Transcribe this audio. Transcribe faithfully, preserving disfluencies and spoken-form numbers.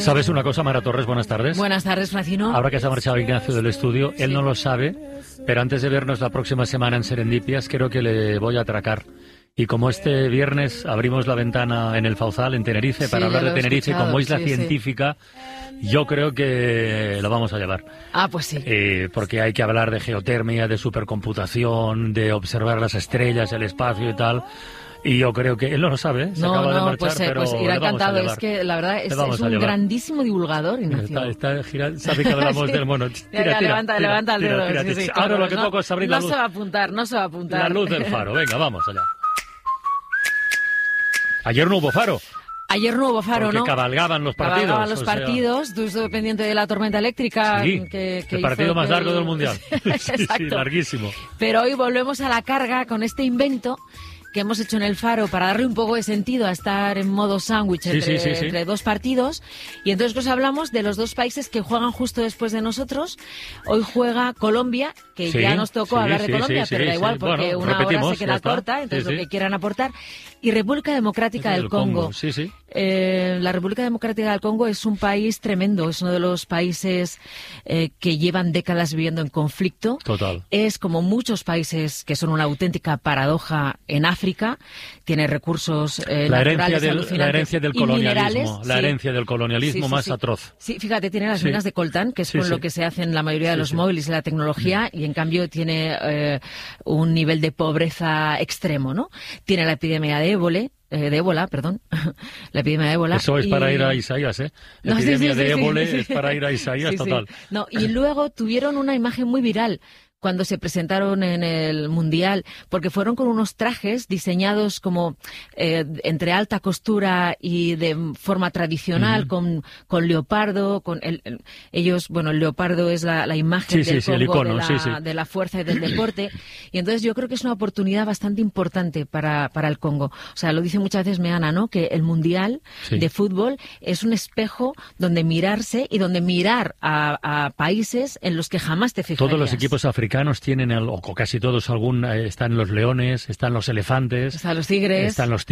¿Sabes una cosa, Mara Torres? Buenas tardes. Buenas tardes, Francino. Ahora que se ha marchado Ignacio del estudio, él no lo sabe, pero antes de vernos la próxima semana en Serendipias, creo que le voy a atracar. Y como este viernes abrimos la ventana en el Fauzal, en Tenerife, Sí, para hablar ya de lo he Tenerife, escuchado, como isla sí, sí. científica, yo creo que lo vamos a llevar. Ah, pues sí. Eh, porque hay que hablar de geotermia, de supercomputación, de observar las estrellas, el espacio y tal. Y yo creo que él no lo sabe, ¿eh? Se no, acaba no, de marchar, pues, eh, pero pues irá le vamos a encantado. llevar. Es que la verdad es, Le vamos es a un llevar. grandísimo divulgador, Ignacio. Está, está girando, sabe que hablamos Sí. del mono. Ya, Tira, ya, tira, levanta, tira, levanta el tira, dedo. tira, sí, tira. sí, Ahora claro, lo que no, toca es abrir no la luz. se va a apuntar, no se va a apuntar. La luz del faro. Venga, vamos allá. Ayer no hubo faro. Ayer no hubo faro, Porque ¿no? cabalgaban los partidos. Cabalgaban los o sea, partidos, tú estás pendiente de la tormenta eléctrica. Sí, que, que el partido hizo más que- largo del Mundial. Sí, sí, Exacto. larguísimo. Pero hoy volvemos a la carga con este invento que hemos hecho en el Faro para darle un poco de sentido a estar en modo sándwich Sí, entre, sí, sí, sí. entre dos partidos. Y entonces pues hablamos de los dos países que juegan justo después de nosotros. Hoy juega Colombia, que Sí, ya nos tocó sí, hablar de sí, Colombia, sí, pero da sí, igual sí. porque Bueno, una hora repetimos, se ya queda está. corta, entonces Sí, lo sí. que quieran aportar. Y República Democrática del Congo. Sí, sí. Eh, la República Democrática del Congo es un país tremendo, es uno de los países eh, que llevan décadas viviendo en conflicto. Total. Es como muchos países que son una auténtica paradoja en África, tiene recursos eh, La herencia, naturales del, alucinantes la herencia del y colonialismo. minerales, La sí. herencia del colonialismo Sí, sí, más sí. atroz. Sí, fíjate, tiene las Sí. minas de coltán, que es Sí, con sí. lo que se hacen la mayoría de Sí, los sí. móviles y la tecnología, y en cambio tiene eh, un nivel de pobreza extremo, ¿no? Tiene la epidemia de ébola, eh, de ébola, perdón, la epidemia de ébola. Eso es y- para ir a Isaías, ¿eh? La No, sí, epidemia sí, de sí, sí, ébola sí. es para ir a Isaías, Sí, sí. total. No, y luego tuvieron una imagen muy viral cuando se presentaron en el Mundial, porque fueron con unos trajes diseñados como eh, entre alta costura y de forma tradicional, Ujú. con, con leopardo, con el, el- ellos, bueno, el leopardo es la, la imagen Sí, del sí, sí, el Congo, icono, de, la, sí, sí. de la fuerza y del deporte, y entonces yo creo que es una oportunidad bastante importante para, para el Congo. O sea, lo dice muchas veces Meana, ¿no?, que el Mundial Sí. de fútbol es un espejo donde mirarse y donde mirar a, a países en los que jamás te fijarías. Todos los equipos africanos tienen, el- o casi todos, algún, eh, están los leones, están los elefantes, Están los tigres. están los